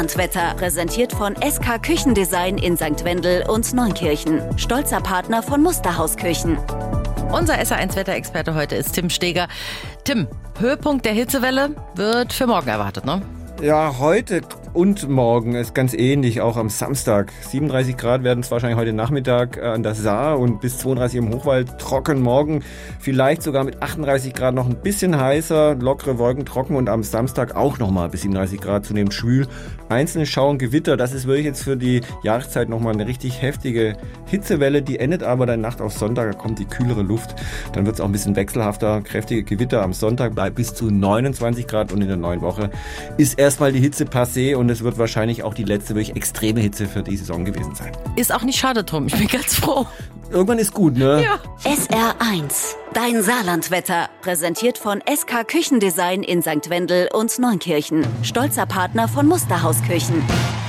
Wetter präsentiert von SK Küchendesign in St. Wendel und Neunkirchen. Stolzer Partner von Musterhaus Küchen. Unser SR1-Wetterexperte heute ist Tim Steger. Tim, Höhepunkt der Hitzewelle wird für morgen erwartet, ne? Ja, heute und morgen ist ganz ähnlich, auch am Samstag. 37 Grad werden es wahrscheinlich heute Nachmittag an der Saar und bis 32 im Hochwald. Trocken morgen, vielleicht sogar mit 38 Grad noch ein bisschen heißer, lockere Wolken trocken und am Samstag auch nochmal bis 37 Grad zunehmend schwül. Einzelne Schauer und Gewitter, das ist wirklich jetzt für die Jahreszeit nochmal eine richtig heftige Hitzewelle. Die endet aber dann Nacht auf Sonntag, da kommt die kühlere Luft. Dann wird es auch ein bisschen wechselhafter, kräftige Gewitter am Sonntag bei bis zu 29 Grad und in der neuen Woche ist erstmal die Hitze passé und es wird wahrscheinlich auch die letzte wirklich extreme Hitze für die Saison gewesen sein. Ist auch nicht schade drum, ich bin ganz froh. Irgendwann ist gut, ne? Ja. SR1, dein Saarlandwetter, präsentiert von SK Küchendesign in St. Wendel und Neunkirchen. Stolzer Partner von Musterhaus Küchen.